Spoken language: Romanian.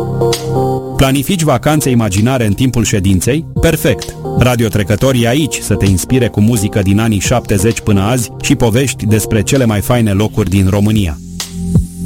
Planifici vacanțe imaginare în timpul ședinței? Perfect! Radiotrecătorii aici să te inspire cu muzică din anii 70 până azi și povești despre cele mai faine locuri din România.